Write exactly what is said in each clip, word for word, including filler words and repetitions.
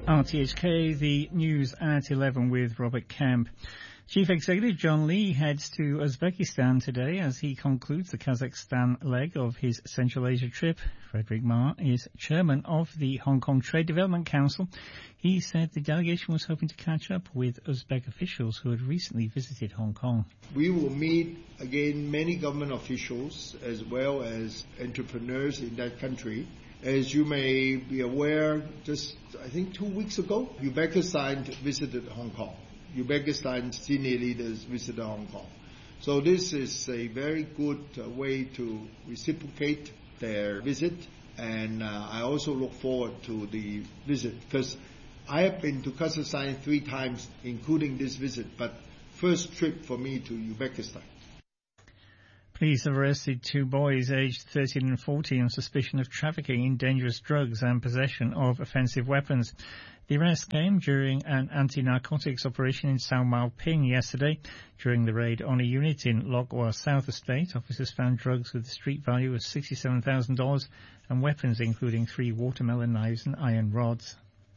R T H K, the news at eleven with Robert Kemp. Chief Executive John Lee heads to Uzbekistan today as he concludes the Kazakhstan leg of his Central Asia trip. Frederick Ma is chairman of the Hong Kong Trade Development Council. He said the delegation was hoping to catch up with Uzbek officials who had recently visited Hong Kong. We will meet again many government officials as well as entrepreneurs in that country. As you may be aware, just I think two weeks ago, Uzbekistan visited Hong Kong. Uzbekistan senior leaders visited Hong Kong. So this is a very good uh, way to reciprocate their visit, and uh, I also look forward to the visit because I have been to Kazakhstan three times, including this visit, but first trip for me to Uzbekistan. Police have arrested two boys aged thirteen and fourteen on suspicion of trafficking in dangerous drugs and possession of offensive weapons. The arrest came during an anti-narcotics operation in Sao Mau Ping yesterday. During the raid on a unit in Lok Wah South Estate, officers found drugs with a street value of sixty-seven thousand dollars and weapons including three watermelon knives and iron rods.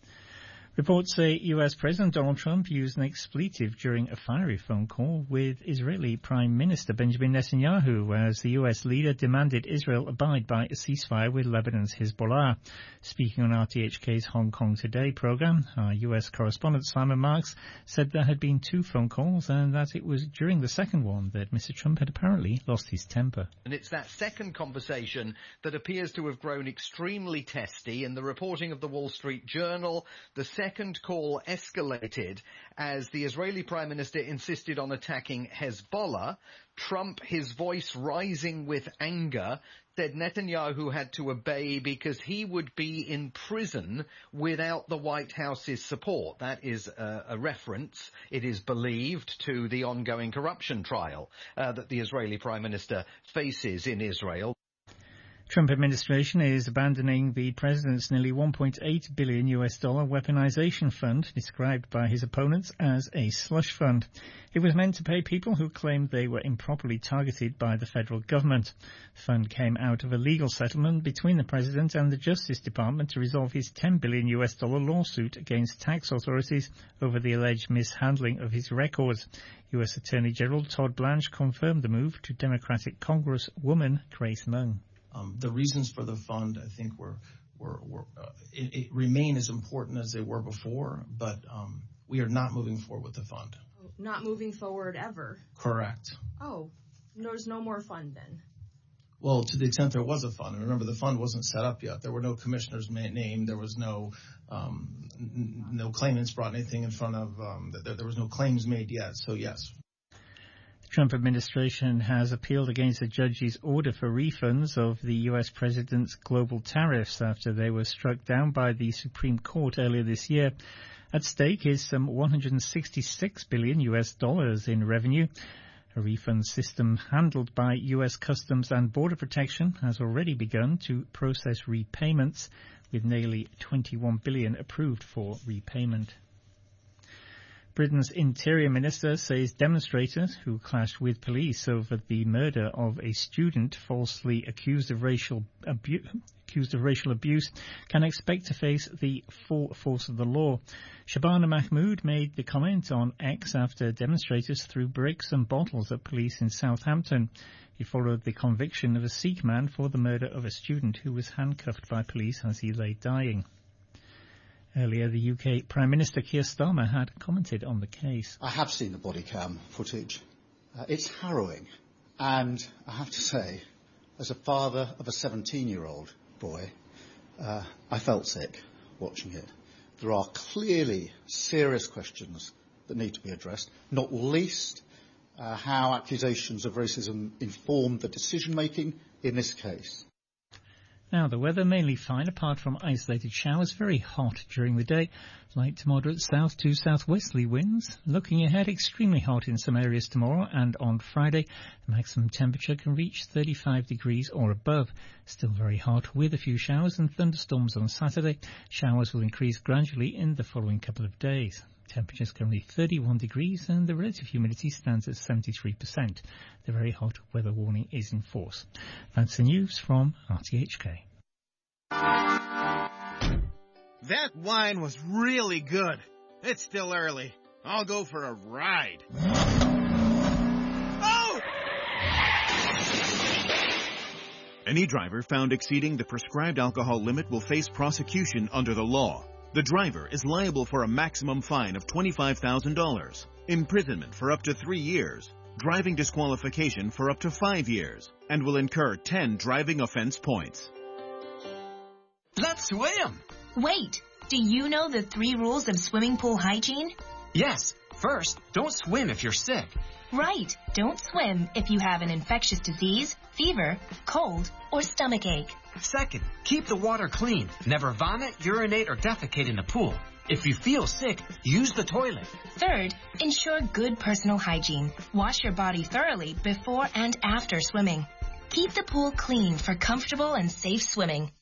Reports say U S President Donald Trump used an expletive during a fiery phone call with Israeli Prime Minister Benjamin Netanyahu as the U S leader demanded Israel abide by a ceasefire with Lebanon's Hezbollah. Speaking on R T H K's Hong Kong Today programme, our U S correspondent Simon Marks said there had been two phone calls and that it was during the second one that Mister Trump had apparently lost his temper. And it's that second conversation that appears to have grown extremely testy. In the reporting of the Wall Street Journal, the second call escalated as the Israeli Prime Minister insisted on attacking Hezbollah. Trump, his voice rising with anger, said Netanyahu had to obey because he would be in prison without the White House's support. That is a, a reference, it is believed, to the ongoing corruption trial uh, that the Israeli Prime Minister faces in Israel. Trump administration is abandoning the president's nearly one point eight billion U S dollar weaponization fund, described by his opponents as a slush fund. It was meant to pay people who claimed they were improperly targeted by the federal government. The fund came out of a legal settlement between the president and the Justice Department to resolve his ten billion U S dollar lawsuit against tax authorities over the alleged mishandling of his records. U S Attorney General Todd Blanche confirmed the move to Democratic Congresswoman Grace Meng. Um, the reasons for the fund, I think, were, were, were uh, it, it remain as important as they were before, but um, we are not moving forward with the fund. Not moving forward ever? Correct. Oh, there's no more fund then? Well, to the extent there was a fund. And remember, the fund wasn't set up yet. There were no commissioners named. There was no um, n- no claimants brought anything in front of. Um, there, there was no claims made yet. So yes. The Trump administration has appealed against a judge's order for refunds of the U S president's global tariffs after they were struck down by the Supreme Court earlier this year. At stake is some one hundred sixty-six billion U S dollars in revenue. A refund system handled by U S Customs and Border Protection has already begun to process repayments, with nearly twenty-one billion approved for repayment. Britain's Interior Minister says demonstrators who clashed with police over the murder of a student falsely accused of racial abu- accused of racial abuse can expect to face the full force of the law. Shabana Mahmood made the comment on X after demonstrators threw bricks and bottles at police in Southampton. It followed the conviction of a Sikh man for the murder of a student who was handcuffed by police as he lay dying. Earlier, the U K Prime Minister Keir Starmer had commented on the case. I have seen the body cam footage. Uh, it's harrowing. And I have to say, as a father of a seventeen-year-old boy, uh, I felt sick watching it. There are clearly serious questions that need to be addressed, not least uh, how accusations of racism informed the decision-making in this case. Now, the weather mainly fine apart from isolated showers, very hot during the day. Light to moderate south to southwesterly winds. Looking ahead, extremely hot in some areas tomorrow and on Friday. The maximum temperature can reach thirty-five degrees or above. Still very hot with a few showers and thunderstorms on Saturday. Showers will increase gradually in the following couple of days. Temperatures currently thirty-one degrees and the relative humidity stands at seventy-three percent. The very hot weather warning is in force. That's the news from R T H K. That wine was really good. It's still early. I'll go for a ride. Oh! Any driver found exceeding the prescribed alcohol limit will face prosecution under the law. The driver is liable for a maximum fine of twenty-five thousand dollars, imprisonment for up to three years, driving disqualification for up to five years, and will incur ten driving offense points. Let's swim! Wait, do you know the three rules of swimming pool hygiene? Yes. First, don't swim if you're sick. Right. Don't swim if you have an infectious disease, fever, cold, or stomachache. Second, keep the water clean. Never vomit, urinate, or defecate in the pool. If you feel sick, use the toilet. Third, ensure good personal hygiene. Wash your body thoroughly before and after swimming. Keep the pool clean for comfortable and safe swimming.